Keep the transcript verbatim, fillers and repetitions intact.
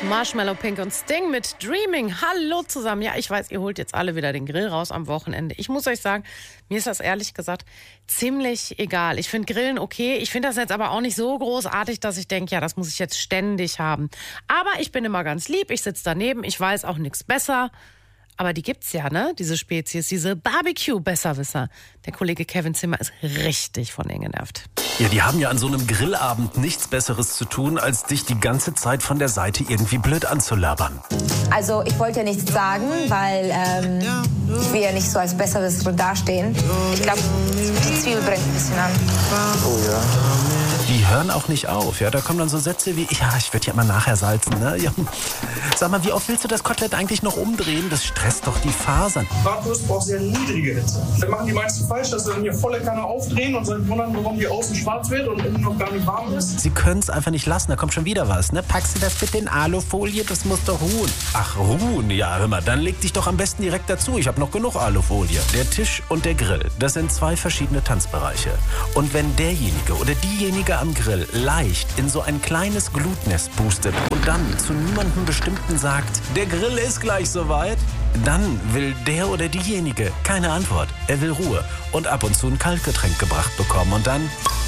Marshmallow Pink und Sting mit Dreaming. Hallo zusammen. Ja, ich weiß, ihr holt jetzt alle wieder den Grill raus am Wochenende. Ich muss euch sagen, mir ist das ehrlich gesagt ziemlich egal. Ich finde Grillen okay. Ich finde das jetzt aber auch nicht so großartig, dass ich denke, ja, das muss ich jetzt ständig haben. Aber ich bin immer ganz lieb. Ich sitze daneben. Ich weiß auch nichts besser. Aber die gibt's ja, ne? Diese Spezies, diese Barbecue-Besserwisser. Der Kollege Kevin Zimmer ist richtig von denen genervt. Ja, die haben ja an so einem Grillabend nichts Besseres zu tun, als dich die ganze Zeit von der Seite irgendwie blöd anzulabern. Also ich wollte ja nichts sagen, weil ähm, ich will ja nicht so als Besserwisserin dastehen. Ich glaube, die Zwiebel brennt ein bisschen an. Oh ja. Die hören auch nicht auf, ja. Da kommen dann so Sätze wie, ja, ich werde ja mal nachher salzen, ne? Ja. Sag mal, wie oft willst du das Kotelett eigentlich noch umdrehen? Das stresst doch die Fasern. Bratwurst braucht sehr niedrige Hitze. Dann machen die meisten falsch, dass sie dann hier volle Kanne aufdrehen und sich wundern, warum die außen schwarz wird und innen noch gar nicht warm ist. Sie können es einfach nicht lassen, da kommt schon wieder was, ne? Packst du das bitte in Alufolie? Das muss doch ruhen. Ach, ruhen? Ja, hör mal, dann leg dich doch am besten direkt dazu. Ich habe noch genug Alufolie. Der Tisch und der Grill, das sind zwei verschiedene Tanzbereiche. Und wenn derjenige oder diejenige am Grill leicht in so ein kleines Glutnest pustet und dann zu niemandem Bestimmten sagt, der Grill ist gleich soweit, dann will der oder diejenige keine Antwort. Er will Ruhe und ab und zu ein Kaltgetränk gebracht bekommen und dann